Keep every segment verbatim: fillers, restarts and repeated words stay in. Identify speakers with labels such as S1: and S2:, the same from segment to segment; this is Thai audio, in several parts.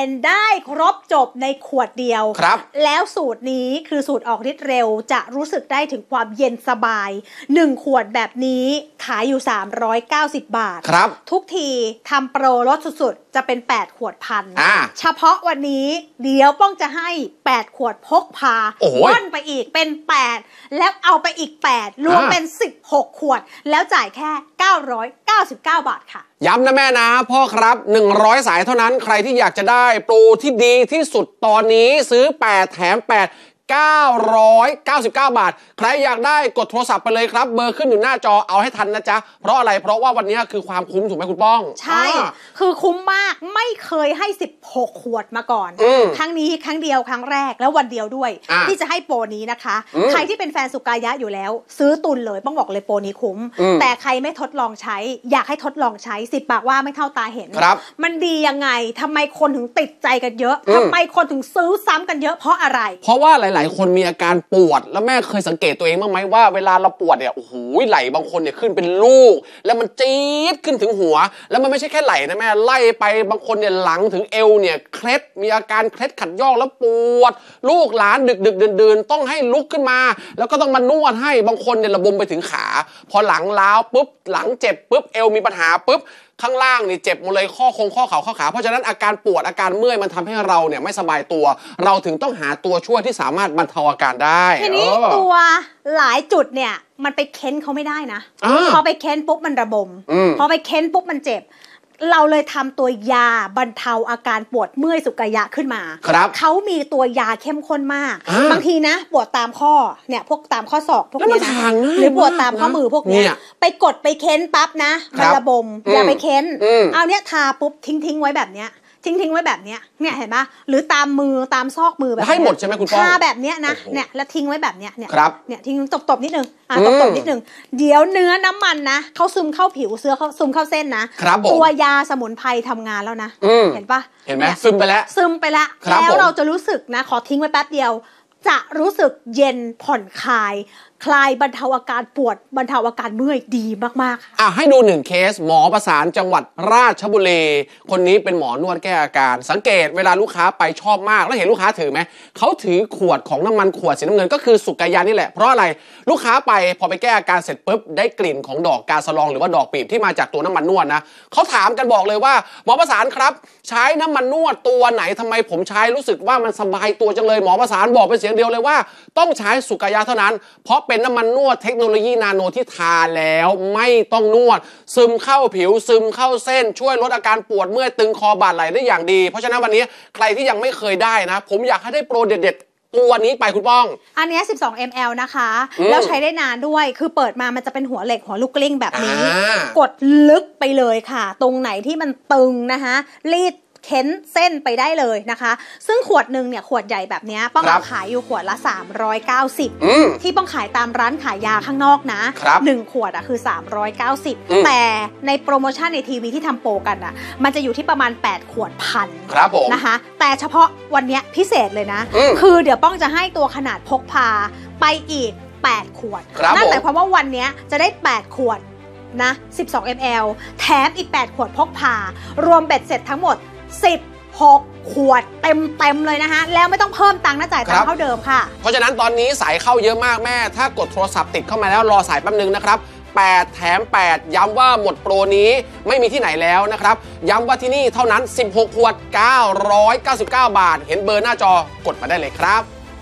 S1: นได้ครบจบในขวดเดียว
S2: ครับ
S1: แล้วสูตรนี้คือสูตรออกฤทธิ์เร็วจะรู้สึกได้ถึงความเย็นสบายหนึ่งขวดแบบนี้ขายอยู่สามร้อยเก้าสิบบาท
S2: ครับ
S1: ทุกทีทำโปรลดสุดๆจะเป็นแปดขวดพันเฉพาะวันนี้เดี๋ยวป้องจะให้แปดขวดพกพาว่อนไปอีกเป็นแปดแล้วเอาไปอีกแปดรวมเป็นสิบหกขวดแล้วจ่ายแค่เก้าร้อยเก้าสิบเก้าบาทค่ะ
S2: ย้ำนะแม่นะพ่อครับหนึ่งร้อยสายเท่านั้นใครที่อยากจะได้โปรที่ดีที่สุดตอนนี้ซื้อแปดแถมแปด เก้าร้อยเก้าสิบเก้าบาทใครอยากได้กดโทรศัพท์ไปเลยครับเบอร์ขึ้นอยู่หน้าจอเอาให้ทันนะจ๊ะเพราะอะไรเพราะว่าวันนี้คือความคุ้มถูกไหมคุณป้อง
S1: ใช่คือคุ้มมากไม่เคยให้สิบหกขวดมาก่อนครั้งนี้ครั้งเดียวครั้งแรกแล้ววันเดียวด้วยที่จะให้โปรนี้นะคะใครที่เป็นแฟนสุกายะอยู่แล้วซื้อตุนเลยป้องบอกเลยโปรนี้คุ้มแต่ใครไม่ทดลองใช้อยากให้ทดลองใช้สิบปากว่าไม่เท่าตาเห็นมันดียังไงทำไมคนถึงติดใจกันเยอะทำไมคนถึงซื้อซ้ำกันเยอะเพราะอะไร
S2: เพราะว่าหลายๆคนมีอาการปวดแล้วแม่เคยสังเกตตัวเองบ้างไหมว่าเวลาเราปวดเนี่ยโอ้โหไหล่บางคนเนี่ยขึ้นเป็นลูกแล้วมันจี๊ดขึ้นถึงหัวแล้วมันไม่ใช่แค่ไหล่นะแม่ไล่ไปบางคนเนี่ยหลังถึงเอวเนี่ยเคล็ดมีอาการเคล็ดขัดยอกแล้วปวดลูกหลานดึกดึกเดินเดินต้องให้ลุกขึ้นมาแล้วก็ต้องมานวดให้บางคนเนี่ยระบมไปถึงขาพอหลังล้าวปุ๊บหลังเจ็บปุ๊บเอวมีปัญหาปุ๊บข้างล่างนี่เจ็บหมดเลยข้อคงข้อเข่าข้อขาเพราะฉะนั้นอาการปวดอาการเมื่อยมันทำให้เราเนี่ยไม่สบายตัวเราถึงต้องหาตัวช่วยที่สามารถบรรเทาอาการได้
S1: ทีนี้ตัวหลายจุดเนี่ยมันไปเค้นเขาไม่ได้นะพอไปเค้นปุ๊บมันระบมพอไปเค้นปุ๊บมันเจ็บเราเลยทำตัวยาบรรเทาอาการปวดเมื่อยสุกายะขึ้นมาเขามีตัวยาเข้มข้นมากบางทีนะปวดตามข้อเนี่ยพวกตามข้อศอกพวกนี้นะหรือปวดตามข้อมือพวกนี้ไปกดไปเค้นปั๊บนะมันระบมอย่าไปเค้นเอาเนี้ยทาปุ๊บทิ้งทิ้งไว้แบบเนี้ยทิ้งทิ้งไว้แบบเนี้ยเนี่ยเห็นปะหรือตามมือตามซอกมือแบบ
S2: ให้หมดใช่ไหมคุณป้อง
S1: ทาแบบเนี้ยนะเนี่ยแล้วทิ้งไว้แบบเนี้ยเนี่ยเนี่ยทิ้งตบตบนิดนึงอ่ะตบตบนิดนึงเดี๋ยวเนื้อน้ำมันนะเขาซึมเข้าผิวเสื้อเขาซึมเข้าเส้นนะตัวยาสมุนไพรทำงานแล้วนะเห็นปะ
S2: เห็นไหมซึมไปแล้ว
S1: ซึมไปแล้วแล้วเราจะรู้สึกนะขอทิ้งไว้แป๊บเดียวจะรู้สึกเย็นผ่อนคลายคลายบรรเทาอาการปวดบรรเทาอาการเมื่อยดีมากๆ
S2: อ่ะให้ดูหนึ่งเคสหมอประสานจังหวัดราชบุรีคนนี้เป็นหมอนวดแก้อาการสังเกตเวลาลูกค้าไปชอบมากแล้วเห็นลูกค้าถือไหมเขาถือขวดของน้ำมันขวดสีน้ำเงินก็คือสุกายานี่แหละเพราะอะไรลูกค้าไปพอไปแก้อาการเสร็จปุ๊บได้กลิ่นของดอกกาสะลองหรือว่าดอกปีบที่มาจากตัวน้ำมันนวดนะเขาถามกันบอกเลยว่าหมอประสานครับใช้น้ำมันนวดตัวไหนทำไมผมใช้รู้สึกว่ามันสบายตัวจังเลยหมอประสานบอกเป็นเสียงเดียวเลยว่าต้องใช้สุกายาเท่านั้นเพราะเป็นน้ำมันนวดเทคโนโลยีนาโนที่ทาแล้วไม่ต้องนวดซึมเข้าผิวซึมเข้าเส้นช่วยลดอาการปวดเมื่อยตึงคอบ่าไหล่ได้อย่างดีเพราะฉะนั้นวันนี้ใครที่ยังไม่เคยได้นะผมอยากให้ได้โปรเด็ดๆตัวนี้ไปคุณป้อง
S1: อันนี้สิบสอง มิลลิลิตร นะคะแล้วใช้ได้นานด้วยคือเปิดมามันจะเป็นหัวเหล็กหัวลูกกลิ้งแบบนี้กดลึกไปเลยค่ะตรงไหนที่มันตึงนะคะรีดเค้นเส้นไปได้เลยนะคะซึ่งขวดหนึ่งเนี่ยขวดใหญ่แบบนี้ป้องขายอยู่ขวดละสามร้อยเก้าสิบที่ป้องขายตามร้านขายยาข้างนอกนะหนึ่งขวดอ่ะคือสามร้อยเก้าสิบแต่ในโปรโมชั่นในทีวีที่ทำโปรกันอ่ะมันจะอยู่ที่ประมาณแปดขวดพันนะคะแต่เฉพาะวันนี้พิเศษเลยนะคือเดี๋ยวป้องจะให้ตัวขนาดพกพาไปอีกแปดขวดนั่นหมายความว่าวันนี้จะได้แปดขวดนะสิบสอง มิลลิลิตร แถมอีกแปดขวดพกพารวมเบ็ดเสร็จทั้งหมดสิบหกขวดเต็มเต็มเลยนะคะแล้วไม่ต้องเพิ่มตังค์นะจ่ายตังค์เท่าเดิมค่ะ
S2: เพราะฉะนั้นตอนนี้สายเข้าเยอะมากแม่ถ้ากดโทรศัพท์ติดเข้ามาแล้วรอสายแป๊บนึงนะครับแปดแถมแปดย้ำว่าหมดโปรนี้ไม่มีที่ไหนแล้วนะครับย้ำว่าที่นี่เท่านั้นสิบหกขวดเก้าร้อยเก้าสิบเก้าบาทเห็นเบอร์หน้าจอกดมาได้เลยครับ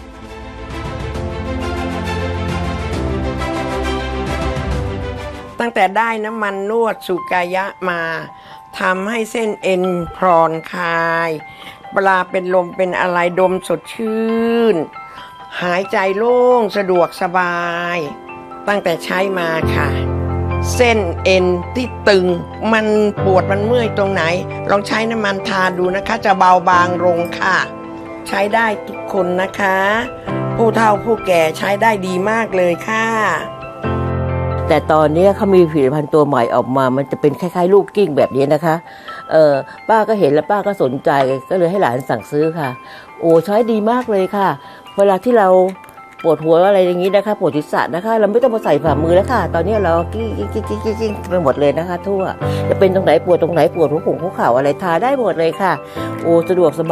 S3: ตั้งแต่ได้น้ำมันนวดสุกายะมาทำให้เส้นเอ็นคลอนคลายเวลาเป็นลมเป็นอะไรดมสดชื่นหายใจโล่งสะดวกสบายตั้งแต่ใช้มาค่ะเส้นเอ็นที่ตึงมันปวดมันเมื่อยตรงไหนลองใช้น้ำมันทาดูนะคะจะเบาบางลงค่ะใช้ได้ทุกคนนะคะผู้เฒ่าผู้แก่ใช้ได้ดีมากเลยค่ะ
S4: แต่ตอนนี้เขามีผลิตภัณฑ์ตัวใหม่ออกมามันจะเป็นคล้ายๆลูกกิ้งแบบนี้นะคะเออป้าก็เห็นแล้วป้าก็สนใจก็เลยให้หลานสั่งซื้อค่ะโอ้ใช้ดีมากเลยค่ะเวลาที่เราปวดหัวอะไรอย่างนี้นะคะปวดศีรษะนะคะเราไม่ต้องมาใส่ฝ่ามือแล้วค่ะตอนนี้เรากิ้งกิ้งกิ้งกิ้งกิ้งไปหมดเลยนะคะทั่วจะเป็นตรงไหนปวดตรงไหนปวดหัวผงหัวเข่าอะไรทาได้หมดเลยค่ะโอ้สะดวกสบาย